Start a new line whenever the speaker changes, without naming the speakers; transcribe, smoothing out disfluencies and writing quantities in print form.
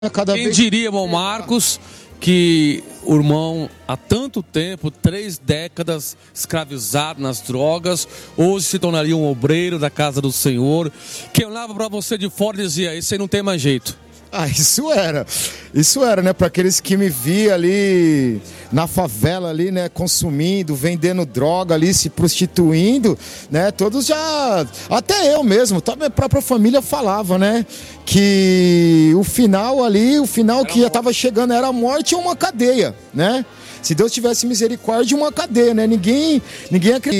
Quem diria, irmão Marcos, que o irmão, há tanto tempo, 3 décadas, escravizado nas drogas, hoje se tornaria um obreiro da casa do Senhor. Quem olhava para você de fora dizia, esse aí não tem mais jeito.
Isso era, né, para aqueles que me via ali na favela ali, né, consumindo, vendendo droga ali, se prostituindo, né, todos já, até eu mesmo, a minha própria família falava, né, que o final ali, que já estava chegando era a morte ou uma cadeia, né, se Deus tivesse misericórdia, uma cadeia, né, ninguém acredita.